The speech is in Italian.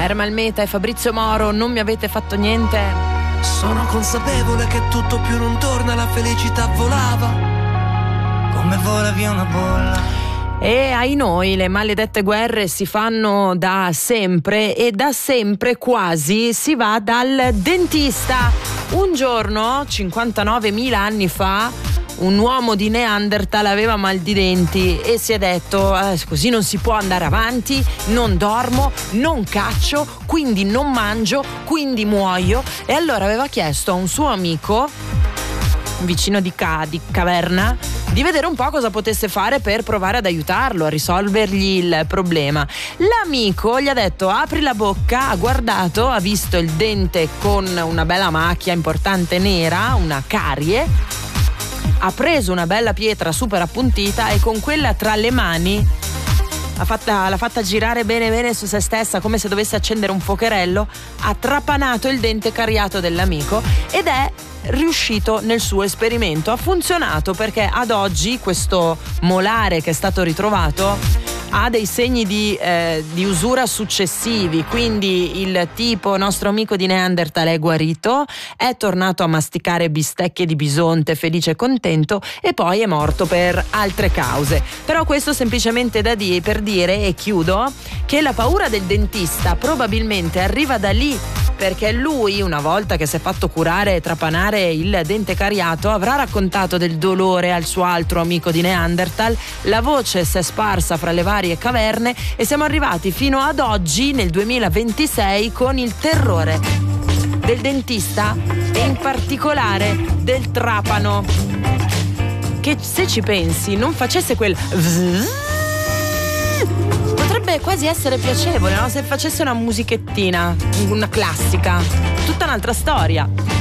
Ermal Meta e Fabrizio Moro, non mi avete fatto niente. Sono consapevole che tutto più non torna, la felicità volava come vola via una bolla. E ai noi le maledette guerre si fanno da sempre, e da sempre quasi si va dal dentista. Un giorno, 59.000 anni fa, un uomo di Neanderthal aveva mal di denti e si è detto così non si può andare avanti, non dormo, non caccio, quindi non mangio, quindi muoio. E allora aveva chiesto a un suo amico, un vicino di caverna, di vedere un po' cosa potesse fare per provare ad aiutarlo a risolvergli il problema. L'amico gli ha detto: apri la bocca, ha guardato, ha visto il dente con una bella macchia importante nera, una carie, ha preso una bella pietra super appuntita e con quella tra le mani l'ha fatta girare bene bene su se stessa, come se dovesse accendere un fuocherello, ha trapanato il dente cariato dell'amico ed è riuscito nel suo esperimento. Ha funzionato perché ad oggi questo molare che è stato ritrovato ha dei segni di usura successivi, quindi il tipo, nostro amico di Neanderthal, è guarito, è tornato a masticare bistecche di bisonte felice e contento, e poi è morto per altre cause. Però questo semplicemente per dire, e chiudo, che la paura del dentista probabilmente arriva da lì, perché lui, una volta che si è fatto curare e trapanare il dente cariato, avrà raccontato del dolore al suo altro amico di Neanderthal, la voce si è sparsa fra le varie caverne e siamo arrivati fino ad oggi, nel 2026, con il terrore del dentista e in particolare del trapano, che se ci pensi non facesse quel potrebbe quasi essere piacevole, no? Se facesse una musichettina, una classica, tutta un'altra storia.